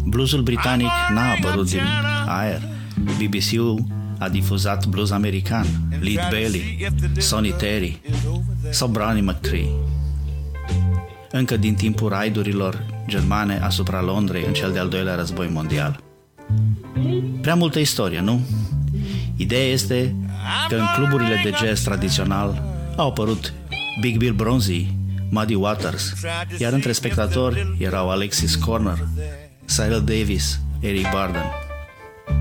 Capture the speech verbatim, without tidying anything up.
Bluesul britanic n-a apărut din aer. B B C-ul a difuzat blues american, Lead Belly, Sonny Terry sau Brownie McTree. Încă din timpul raidurilor germane asupra Londrei în cel de-al doilea război mondial. Prea multă istorie, nu? Ideea este că în cluburile de jazz tradițional au apărut Big Bill Bronzy, Muddy Waters, iar între spectatori erau Alexis Corner, Cyril Davis, Eric Burdon.